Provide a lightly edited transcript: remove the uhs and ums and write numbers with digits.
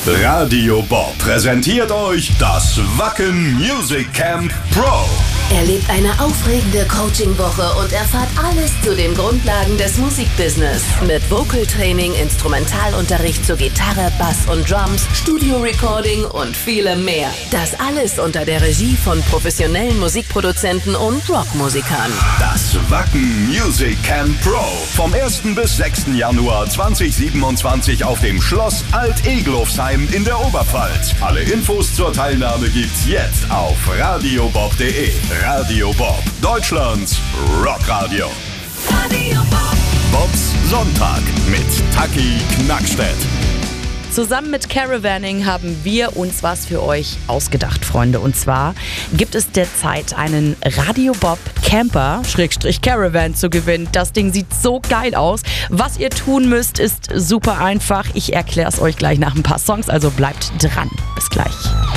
Radio Bob präsentiert euch das Wacken Music Camp Pro. Erlebt eine aufregende Coaching-Woche und erfahrt alles zu den Grundlagen des Musikbusiness. Mit Vocal-Training, Instrumentalunterricht zu Gitarre, Bass und Drums, Studio-Recording und vielem mehr. Das alles unter der Regie von professionellen Musikproduzenten und Rockmusikern. Das Wacken Music Camp Pro. Vom 1. bis 6. Januar 2027 auf dem Schloss Alt-Eglofsheim in der Oberpfalz. Alle Infos zur Teilnahme gibt's jetzt auf radiobob.de. Radio Bob, Deutschlands Rockradio. Radio Bob. Bobs Sonntag mit Taki Knackstedt. Zusammen mit Caravanning haben wir uns was für euch ausgedacht, Freunde. Und zwar gibt es derzeit einen Radio Bob Camper /Caravan zu gewinnen. Das Ding sieht so geil aus. Was ihr tun müsst, ist super einfach. Ich erkläre es euch gleich nach ein paar Songs, also bleibt dran. Bis gleich.